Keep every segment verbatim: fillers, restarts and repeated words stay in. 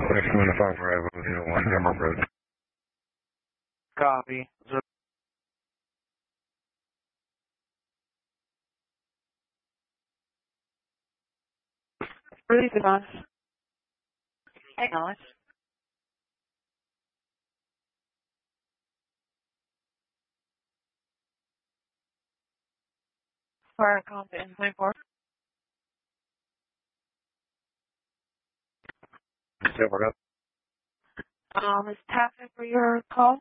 Next one to five Bravo zero one, Denmark Road. Copy. Zero. Release advance. Acknowledge. Fire confidence twenty-four. Silver up. Um, is tapping for your call?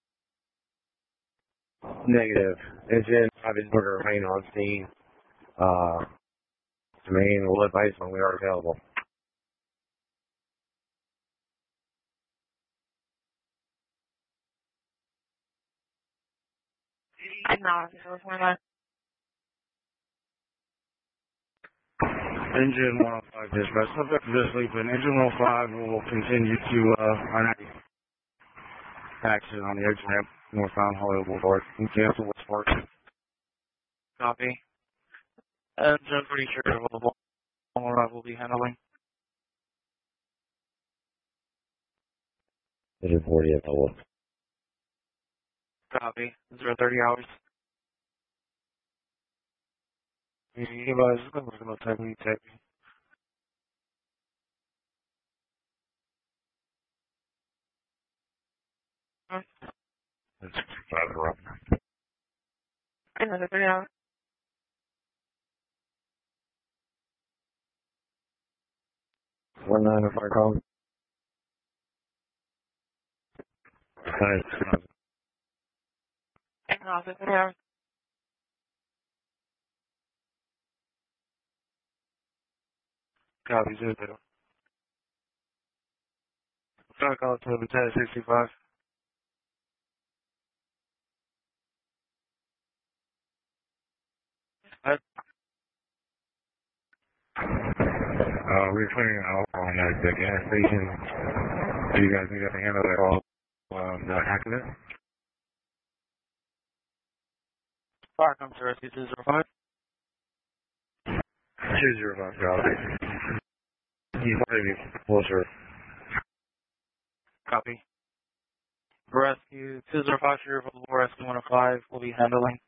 Negative. Engine, I've been order remain on scene. Uh, to main will advise when we are available. Acknowledge. Zero four nine. Engine one oh five dispatch. Subject to this sleeping. Engine one oh five will continue to, uh, on action on the exit ramp northbound Hollywood Boulevard. And cancel what's for. Copy. Engine pretty sure available. I will be handling. Engine forty at the look. Copy. Zero thirty hours. You guys, we're going to take me, take me. It's five around. Another three hours. One nine of our call. Nice. Acknowledge. Three hours. Copy. Zero zero. Try to call it to Lieutenant sixty-five. Uh, we're putting out on uh, the gas station. Do you guys need to handle that all, um, the accident? Fire comes to rescue two zero five. two zero five, copy. He's maybe closer. Copy. Rescue two zero five, Sheriff of Rescue one oh five will be handling.